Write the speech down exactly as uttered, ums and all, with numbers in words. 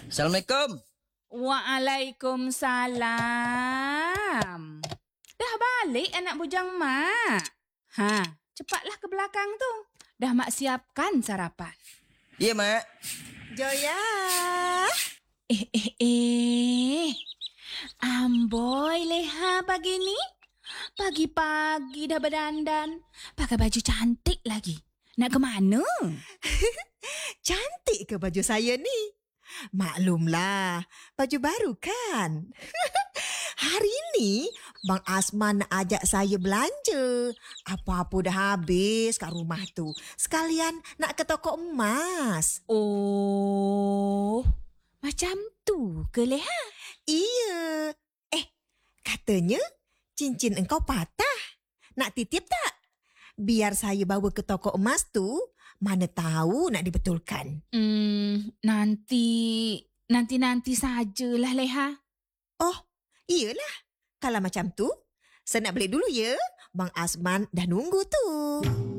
Assalamualaikum. Waalaikumsalam. Dah balik anak bujang mak? Ha, cepatlah ke belakang tu. Dah mak siapkan sarapan. Ya, Mak. Joya. Eh, eh, eh. Amboi leha pagi ni. Pagi-pagi dah berdandan. Pakai baju cantik lagi. Nak ke mana? Cantik ke baju saya ni? Maklumlah, baju baru kan? Hari ni, Bang Azman nak ajak saya belanja. Apa-apa dah habis kat rumah tu. Sekalian nak ke toko emas. Oh, macam tu ke leha? Iya. Eh, katanya cincin engkau patah. Nak titip tak? Biar saya bawa ke toko emas tu, mana tahu nak dibetulkan. Hmm, nanti, nanti-nanti sajalah leha. Oh, iyalah. Kalau macam tu, saya nak balik dulu ya. Bang Azman dah nunggu tu.